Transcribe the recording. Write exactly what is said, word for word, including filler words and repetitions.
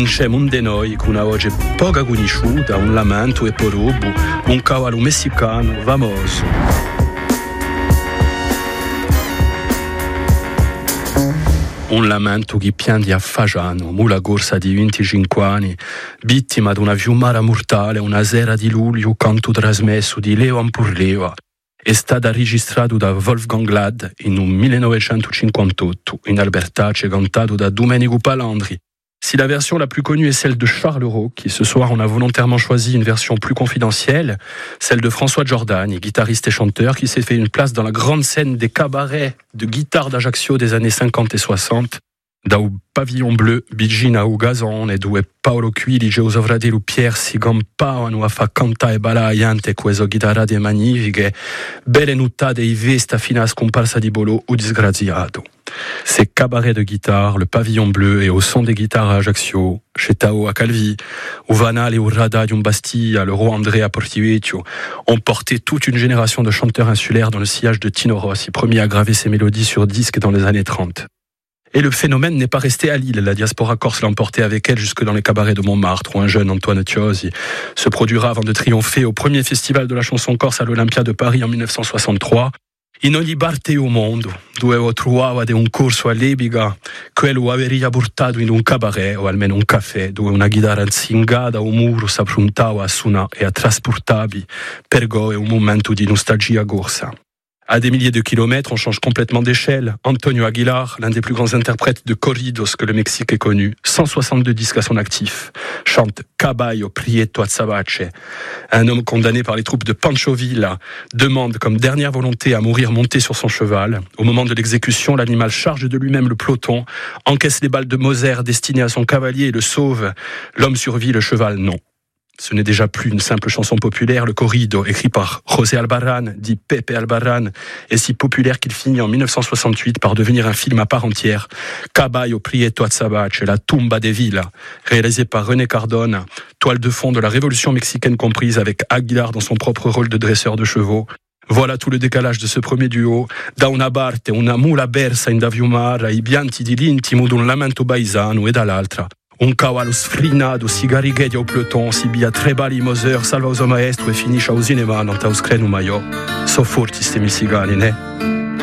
cominciamo un de noi con una voce poco conosciuta, un lamento e porubu, un cavallo messicano famoso. Un lamento che piange a Fagiano, mula corsa di venticinque anni, vittima di una fiumara mortale, una sera di luglio, canto trasmesso di leva per leva. È stata registrata da Wolfgang Ladd in un millenovecentocinquantotto, in Albertace, cantato da Domenico Palandri. Si la version la plus connue est celle de Charles Raux, qui ce soir on a volontairement choisi une version plus confidentielle, celle de François Giordani, guitariste et chanteur, qui s'est fait une place dans la grande scène des cabarets de guitare d'Ajaccio des années cinquante et soixante, da u Pavillon Bleu, Bigina u Gazon, e due Paolo Quili, Geuso Fratello Pier si gampavano a fa cantare e ballare queste chitarrate magnifiche, belle nuttate e vesta fino a scomparsa di Bolo o disgraziato. Ces cabarets de guitare, le Pavillon Bleu et au son des guitares à Ajaccio, chez Tao à Calvi, ou Vanal et au Rada d'un Bastia, le roi André à Portivecchio, ont porté toute une génération de chanteurs insulaires dans le sillage de Tino Rossi, premier à graver ses mélodies sur disque dans les années trente. Et le phénomène n'est pas resté à Lille. La diaspora corse l'a emporté avec elle jusque dans les cabarets de Montmartre, où un jeune Antoine Tiosi se produira avant de triompher au premier festival de la chanson corse à l'Olympia de Paris en mille neuf cent soixante-trois. In ogni parte au mondo, dove trovava de un corso all'epica, quello aveva portato in un cabaret, o almeno un caffè, dove una chitarra zingata o muro s'approntava a suonare e a trasportarvi per goe un momento di nostalgia corsa. À des milliers de kilomètres, on change complètement d'échelle. Antonio Aguilar, l'un des plus grands interprètes de corridos que le Mexique ait connu, cent soixante-deux disques à son actif, chante Caballo Prieto Azabache. Un homme condamné par les troupes de Pancho Villa demande comme dernière volonté à mourir monté sur son cheval. Au moment de l'exécution, l'animal charge de lui-même le peloton, encaisse les balles de Moser destinées à son cavalier et le sauve. L'homme survit, le cheval non. Ce n'est déjà plus une simple chanson populaire, le corrido, écrit par José Albarrán, dit Pepe Albarrán, est si populaire qu'il finit en mille neuf cent soixante-huit par devenir un film à part entière, Caballo Prieto Azabache, la tumba de Villa, réalisé par René Cardona, toile de fond de la révolution mexicaine comprise avec Aguilar dans son propre rôle de dresseur de chevaux. Voilà tout le décalage de ce premier duo. Da una parte una mula bersa in da fiumara, i pianti di l'intimo d'un lamento paesano, e dall'altra un cavallo sfrinato, sigarighetti au peloton, si bia tre bali Moser, salva uso maestro e finisce a usinema non taus crenu maiò. So forti ste messicani, ne?